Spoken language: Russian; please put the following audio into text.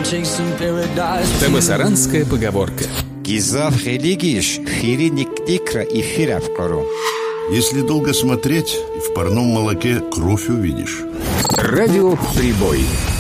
Тамасаранская поговорка. Если долго смотреть, в парном молоке кровь увидишь. Радио «Прибой».